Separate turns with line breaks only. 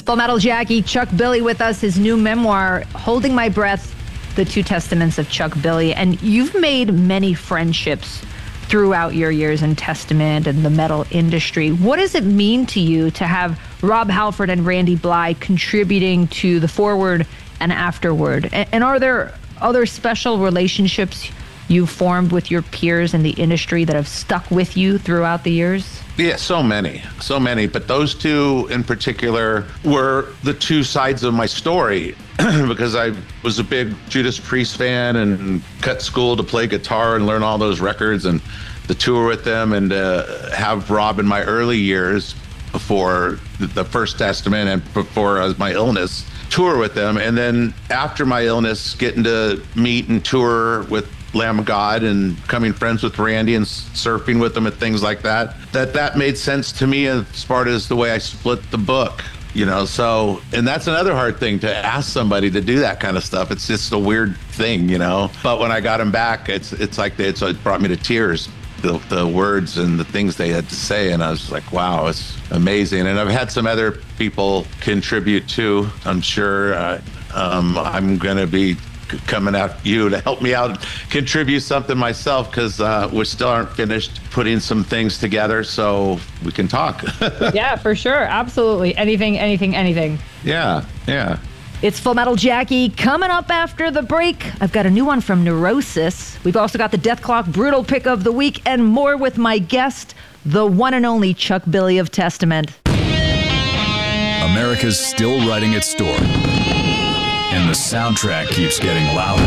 Full Metal Jackie, Chuck Billy with us, his new memoir, Holding My Breath, The Two Testaments of Chuck Billy. And you've made many friendships throughout your years in Testament and the metal industry. What does it mean to you to have Rob Halford and Randy Blythe contributing to the forward and afterward? And are there other special relationships you've formed with your peers in the industry that have stuck with you throughout the years?
Yeah, so many. But those two in particular were the two sides of my story because I was a big Judas Priest fan and cut school to play guitar and learn all those records and to tour with them and have Rob in my early years before the First Testament and before my illness, tour with them. And then after my illness, getting to meet and tour with Lamb of God and becoming friends with Randy and surfing with them and things like that, that made sense to me as far as the way I split the book, so, and that's another hard thing to ask somebody to do that kind of stuff. It's just a weird thing, but when I got him back, it brought me to tears, the words and the things they had to say. And I was like, wow, it's amazing. And I've had some other people contribute too. I'm sure I'm going to be coming at you to help me out, contribute something myself, because we still aren't finished putting some things together, so we can talk.
Yeah, for sure. Absolutely. Anything.
Yeah.
It's Full Metal Jackie coming up after the break. I've got a new one from Neurosis. We've also got the Death Clock Brutal Pick of the Week and more with my guest, the one and only Chuck Billy of Testament.
America's still writing its story, and the soundtrack keeps getting louder.